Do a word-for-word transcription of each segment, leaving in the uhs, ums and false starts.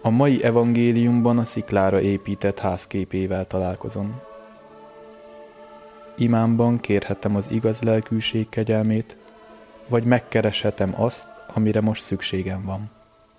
A mai evangéliumban a sziklára épített ház képével találkozom. Imámban kérhetem az igaz lelkűség kegyelmét, vagy megkereshetem azt, amire most szükségem van.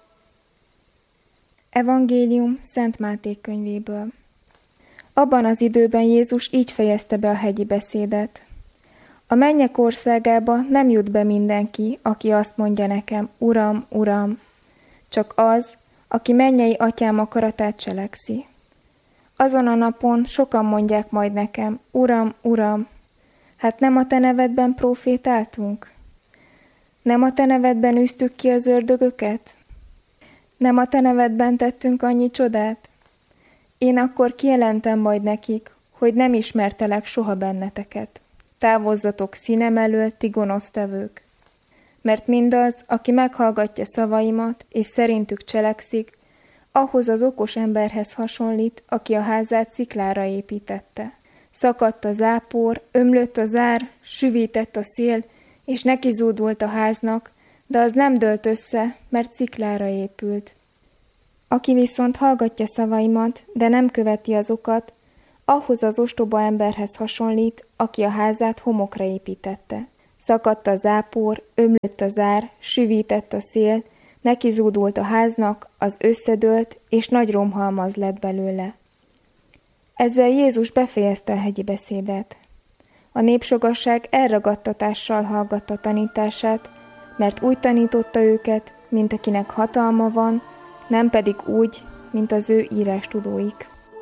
Evangélium Szent Máté könyvéből. Abban az időben Jézus így fejezte be a hegyi beszédet. A mennyek országába nem jut be mindenki, aki azt mondja nekem, Uram, Uram, csak az, aki mennyei atyám akaratát cselekszi. Azon a napon sokan mondják majd nekem, Uram, Uram, hát nem a te nevedben profétáltunk? Nem a te nevedben űztük ki az ördögöket? Nem a te nevedben tettünk annyi csodát? Én akkor kijelentem majd nekik, hogy nem ismertelek soha benneteket. Távozzatok színem elől, ti gonosztevők. Mert mindaz, aki meghallgatja szavaimat, és szerintük cselekszik, ahhoz az okos emberhez hasonlít, aki a házát sziklára építette. Szakadt a zápor, ömlött a zár, süvített a szél, és nekizúdult a háznak, de az nem dőlt össze, mert sziklára épült. Aki viszont hallgatja szavaimat, de nem követi azokat, ahhoz az ostoba emberhez hasonlít, aki a házát homokra építette. Szakadt a zápor, ömlött a zár, süvített a szél, nekizúdult a háznak, az összedőlt, és nagy romhalmaz lett belőle. Ezzel Jézus befejezte a hegyi beszédet. A népsogasság elragadtatással hallgatta tanítását, mert úgy tanította őket, mint akinek hatalma van, nem pedig úgy, mint az ő írástudóik.